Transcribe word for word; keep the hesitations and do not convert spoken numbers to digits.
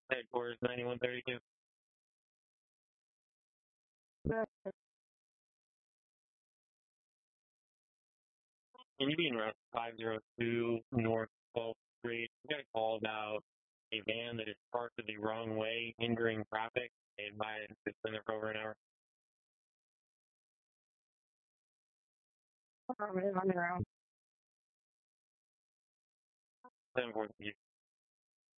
Headquarters ninety-one thirty-two. Can you be in route five oh two North twelfth Street? We got a call about a van that is parked the wrong way, hindering traffic. They advised it's been there for over an hour. Affirmative, on the ground. seven four